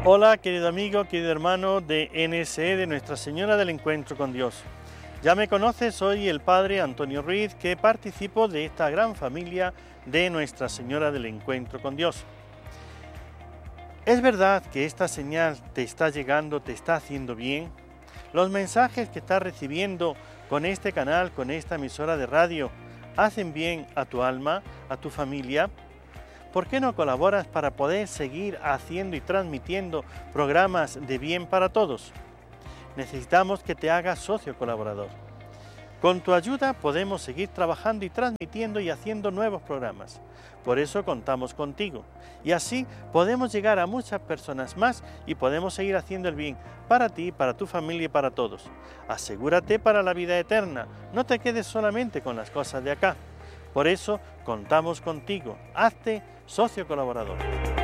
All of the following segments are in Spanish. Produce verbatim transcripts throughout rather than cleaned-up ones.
Hola, querido amigo, querido hermano de N S E, de Nuestra Señora del Encuentro con Dios. Ya me conoces, soy el Padre Antonio Ruiz, que participo de esta gran familia de Nuestra Señora del Encuentro con Dios. ¿Es verdad que esta señal te está llegando, te está haciendo bien? ¿Los mensajes que estás recibiendo con este canal, con esta emisora de radio, hacen bien a tu alma, a tu familia? ¿Por qué no colaboras para poder seguir haciendo y transmitiendo programas de bien para todos? Necesitamos que te hagas socio colaborador. Con tu ayuda podemos seguir trabajando y transmitiendo y haciendo nuevos programas. Por eso contamos contigo. Y así podemos llegar a muchas personas más y podemos seguir haciendo el bien para ti, para tu familia y para todos. Asegúrate para la vida eterna. No te quedes solamente con las cosas de acá. Por eso contamos contigo. Hazte socio colaborador.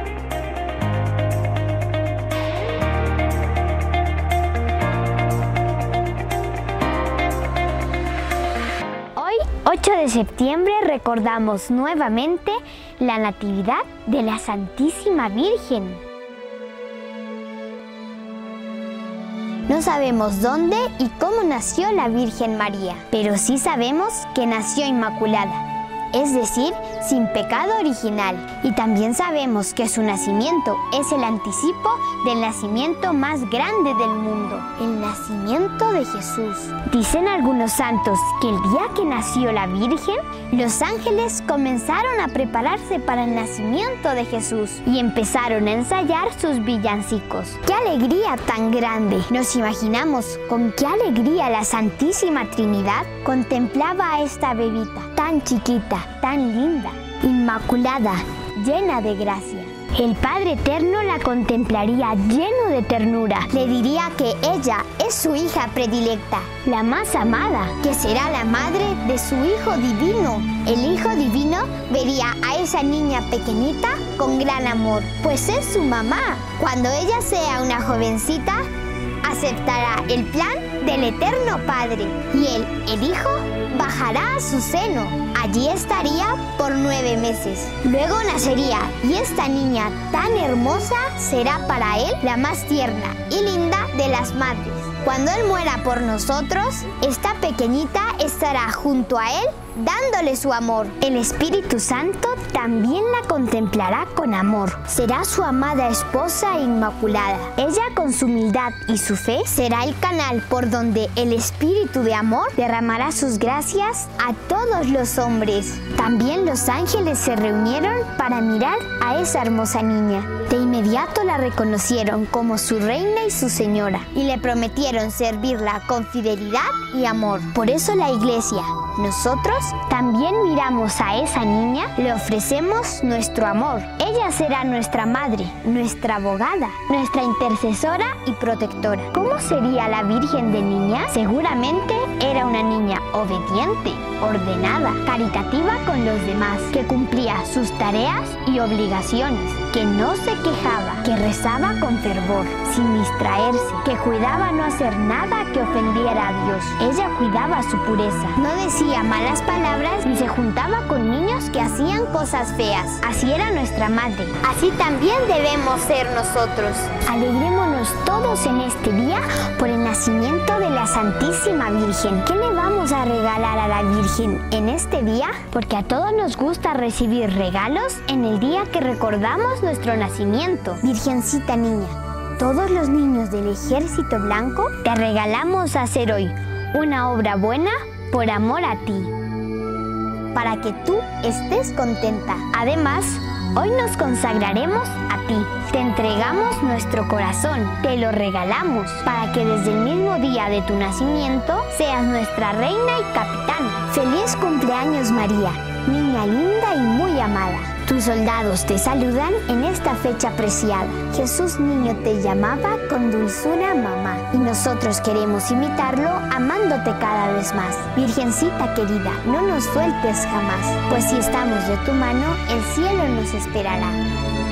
Hoy, ocho de septiembre, recordamos nuevamente la Natividad de la Santísima Virgen. No sabemos dónde y cómo nació la Virgen María, pero sí sabemos que nació inmaculada, es decir, sin pecado original. Y también sabemos que su nacimiento es el anticipo del nacimiento más grande del mundo, el nacimiento de Jesús. Dicen algunos santos que el día que nació la Virgen, los ángeles comenzaron a prepararse para el nacimiento de Jesús y empezaron a ensayar sus villancicos. ¡Qué alegría tan grande! Nos imaginamos con qué alegría la Santísima Trinidad contemplaba a esta bebita tan chiquita, tan linda, inmaculada, llena de gracia. El Padre Eterno la contemplaría lleno de ternura. Le diría que ella es su hija predilecta, la más amada, que será la madre de su Hijo Divino. El Hijo Divino vería a esa niña pequeñita con gran amor, pues es su mamá. Cuando ella sea una jovencita, aceptará el plan del Eterno Padre y él, el Hijo, bajará a su seno. Allí estaría por nueve meses. Luego nacería y esta niña tan hermosa será para él la más tierna y linda de las madres. Cuando él muera por nosotros, esta pequeñita estará junto a él dándole su amor. El Espíritu Santo también la contemplará con amor. Será su amada esposa inmaculada. Ella, con su humildad y su fe, será el canal por donde el Espíritu de amor derramará sus gracias a todos los hombres. También los ángeles se reunieron para mirar a esa hermosa niña. De inmediato la reconocieron como su reina y su señora y le prometieron servirla con fidelidad y amor. Por eso la Iglesia, nosotros, también miramos a esa niña, le ofrecemos nuestro amor. Ella será nuestra madre, nuestra abogada, nuestra intercesora y protectora. ¿Cómo sería la Virgen de niña? Seguramente era una niña obediente, ordenada, caritativa con los demás, que cumplía sus tareas y obligaciones, que no se quejaba, que rezaba con fervor, sin distraerse, que cuidaba no hacer nada que ofendiera a Dios. Ella cuidaba su pureza, no decía malas palabras ni se juntaba con niños que hacían cosas feas. Así era nuestra madre. Así también debemos ser nosotros. Alegrémonos todos en este día por el nacimiento de la Santísima Virgen. ¿Qué le vamos a regalar a la Virgen en este día? Porque a todos nos gusta recibir regalos en el día que recordamos nuestro nacimiento. Virgencita niña, todos los niños del Ejército Blanco te regalamos hacer hoy una obra buena por amor a ti, para que tú estés contenta. Además, hoy nos consagraremos a ti. Te entregamos nuestro corazón, te lo regalamos, para que desde el mismo día de tu nacimiento seas nuestra reina y capitana. ¡Feliz cumpleaños, María, niña linda y muy amada! Tus soldados te saludan en esta fecha preciada. Jesús niño te llamaba con dulzura mamá, y nosotros queremos imitarlo amándote cada vez más. Virgencita querida, no nos sueltes jamás, pues si estamos de tu mano, el cielo nos esperará.